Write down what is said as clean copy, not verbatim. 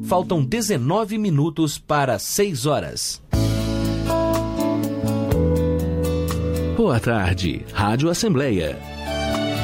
Faltam 19 minutos para 6 horas. Boa tarde, Rádio Assembleia.